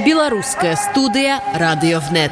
Белорусская студия «Радио Вnet».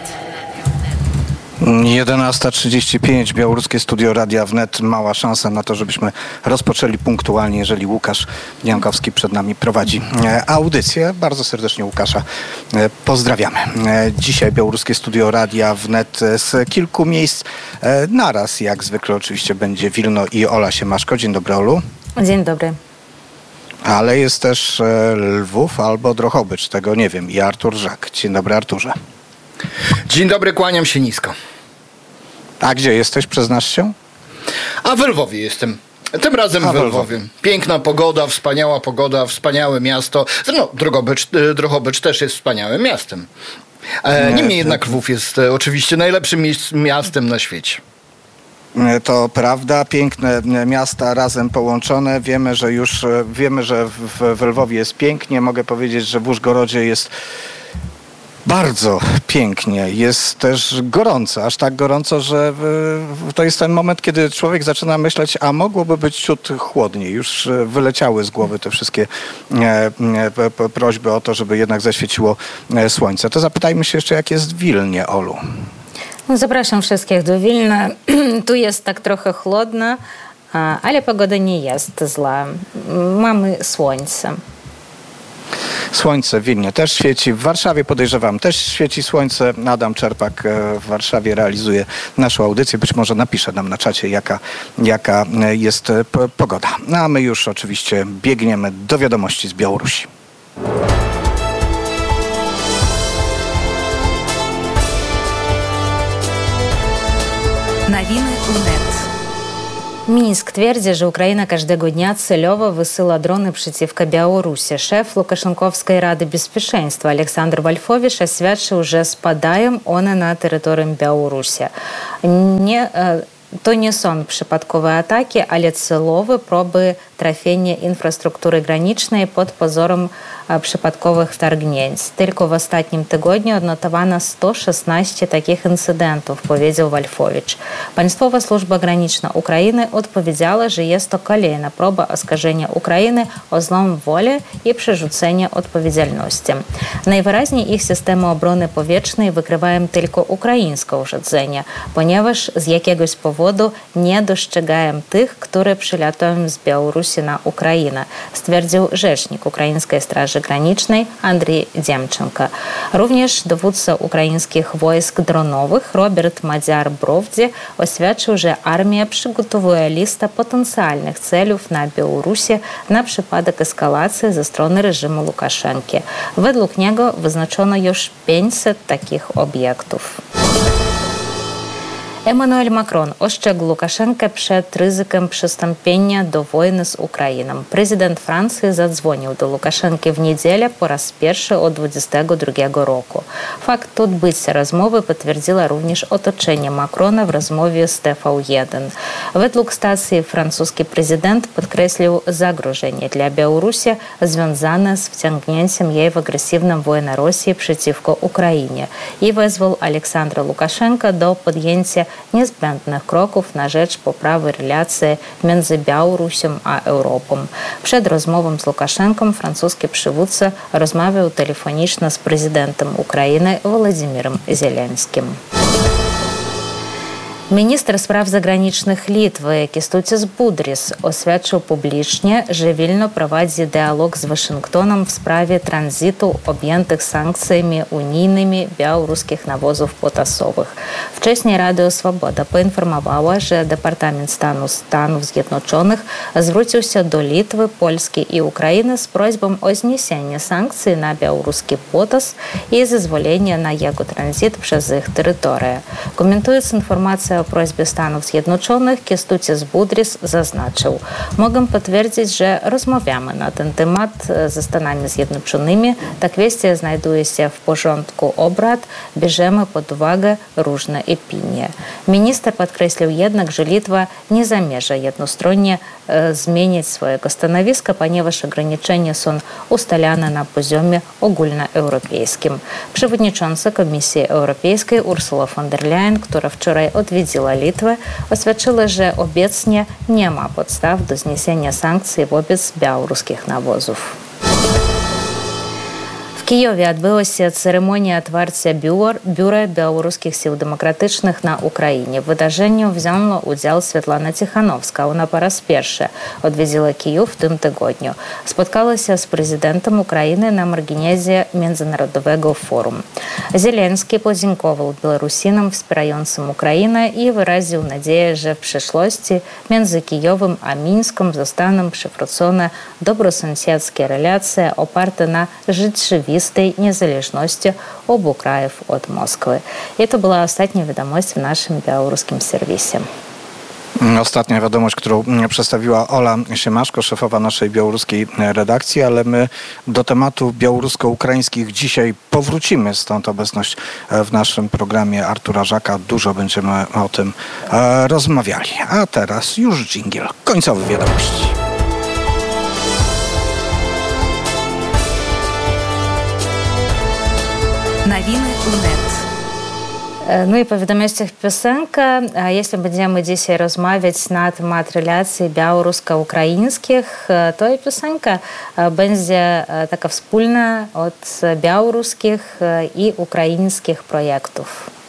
11:35, Białoruskie Studio Radia Wnet. Mała szansa na to, żebyśmy rozpoczęli punktualnie, jeżeli Łukasz Jankowski przed nami prowadzi audycję. Bardzo serdecznie Łukasza pozdrawiamy. Dzisiaj Białoruskie Studio Radia Wnet z kilku miejsc naraz. Jak zwykle oczywiście będzie Wilno i Ola Siemaszko. Dzień dobry, Olu. Dzień dobry. Ale jest też Lwów albo Drohobycz, tego nie wiem. I Artur Żak. Dzień dobry, Arturze. Dzień dobry, kłaniam się nisko. A gdzie jesteś? Przyznasz się? A w Lwowie jestem. Tym razem w Lwowie. Piękna pogoda, wspaniała pogoda, wspaniałe miasto. No, Drohobycz też jest wspaniałym miastem. Niemniej jednak Lwów jest oczywiście najlepszym miastem na świecie. To prawda, piękne miasta razem połączone. Wiemy, że w Lwowie jest pięknie. Mogę powiedzieć, że w Użgorodzie jest bardzo pięknie. Jest też gorąco, aż tak gorąco, że to jest ten moment, kiedy człowiek zaczyna myśleć, a mogłoby być ciut chłodniej. Już wyleciały z głowy te wszystkie prośby o to, żeby jednak zaświeciło słońce. To zapytajmy się jeszcze, jak jest w Wilnie, Olu. No, zapraszam wszystkich do Wilna. Tu jest tak trochę chłodno, ale pogoda nie jest zła. Mamy słońce. Słońce w Wilnie też świeci. W Warszawie, podejrzewam, też świeci słońce. Adam Czerpak w Warszawie realizuje naszą audycję. Być może napisze nam na czacie, jaka jest pogoda. No a my już oczywiście biegniemy do wiadomości z Białorusi. Новины УНЕТ. Минск твердит, что Украина каждого дня целево высыла дроны противка Беларуси. Шеф Лукашенковской Рады безпеченства Александр Вольфович освячил, что спадаем он на территорию Беларуси. To nie są przypadkowe ataki, ale celowe próby trafienia infrastruktury granicznej pod pozorem przypadkowych wtargnięć. Tylko w ostatnim tygodniu odnotowano 116 takich incydentów, powiedział Wolfowicz. Państwowa Służba Graniczna Ukrainy odpowiedziała, że jest to kolejna próba oskarżenia Ukrainy o złą wolę i przerzucenia odpowiedzialności. Najwyraźniej ich systemy obrony powietrznej wykrywają tylko ukraińskie urządzenia, ponieważ z jakiegoś powodu nie dostrzegają tych, które przylatują z Białorusi na Ukrainę, stwierdził rzecznik Ukraińskiej Straży Granicznej Andrzej Dziemczenko. Również dowódca ukraińskich wojsk dronowych Robert Madziar-Brovdi oświadczył, że armia przygotowuje listę potencjalnych celów na Białorusi na przypadek eskalacji ze strony reżimu Łukaszenki. Według niego wyznaczono już 500 takich obiektów. Emmanuel Macron ostrzegł Łukaszenkę przed ryzykiem przystąpienia do wojny z Ukrainą. Prezydent Francji zadzwonił do Łukaszenki w niedzielę po raz pierwszy od 2022 roku. Fakt odbycia rozmowy potwierdziło również otoczenie Macrona w rozmowie z TV1. Według stacji francuski prezydent podkreślił zagrożenie dla Białorusi związane z wciągnięciem jej w agresywną wojnę Rosji przeciwko Ukrainie i wezwał Aleksandra Łukaszenkę do podjęcia niezbędnych kroków na rzecz poprawy relacji między Białorusią a Europą. Przed rozmową z Łukaszenką francuski przywódca rozmawiał telefonicznie z prezydentem Ukrainy Władimирem Зеленским. Minister spraw zagranicznych Litwy Kęstutis Budrys oświadczył publicznie, że Wilno prowadzi dialog z Waszyngtonem w sprawie tranzytu objętych sankcjami unijnymi białoruskich nawozów potasowych. Wcześniej Radio Swoboda poinformowała, że Departament Stanu Stanów Zjednoczonych zwrócił się do Litwy, Polski i Ukrainy z prośbą o zniesienie sankcji na białoruski potas i zezwolenie na jego tranzyt przez ich terytorię. Komentując informację o prośbie Stanów Zjednoczonych, Kęstutis Budrys zaznaczył: mogę potwierdzić, że rozmawiamy na ten temat ze Stanami Zjednoczonymi. Ta kwestia znajduje się w porządku obrad, bierzemy pod uwagę różne opinie. Minister podkreślił jednak, że Litwa nie zamierza jednostronnie zmienić swojego stanowiska, ponieważ ograniczenia są ustalane na poziomie ogólnoeuropejskim. Przewodnicząca Komisji Europejskiej Ursula von der Leyen, która wczoraj odwiedziła Litwę, oświadczyła, że obecnie nie ma podstaw do zniesienia sankcji wobec białoruskich nawozów. W Kijowie odbyła się ceremonia otwarcia Biura Białoruskich Sił Demokratycznych na Ukrainie. W wydarzeniu wzięła udział Svetlana Tichanowska. Ona po raz pierwszy odwiedziła Kijów w tym tygodniu. Spotkała się z prezydentem Ukrainy na marginezie Międzynarodowego Forum. Zelenski podziękował Białorusinom wspierającym Ukrainę i wyraził nadzieję, że w przyszłości między Kijowem a Mińskiem zostaną przywrócone dobrosąsiedzkie relacje oparte na rzeczywistej niezależności obu krajów od Moskwy. I to była ostatnia wiadomość w naszym białoruskim serwisie. Ostatnia wiadomość, którą przedstawiła Ola Siemaszko, szefowa naszej białoruskiej redakcji, ale my do tematu białorusko-ukraińskich dzisiaj powrócimy, stąd obecność w naszym programie Artura Żaka. Dużo będziemy o tym rozmawiali. A teraz już dżingiel. Końcowe wiadomości. Nowiny UNET. No i po wiadomościach piosenka. Jeśli będziemy dzisiaj rozmawiać na temat relacji białorusko-ukraińskich, to i piosenka będzie taka wspólna od białoruskich i ukraińskich projektów.